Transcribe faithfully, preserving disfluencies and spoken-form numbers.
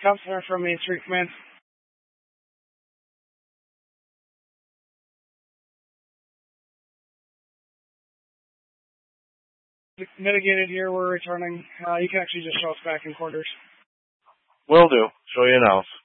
Counselor from Main Street Command. Mitigated here, we're returning. Uh, you can actually just show us back in quarters. Will do. Show you now.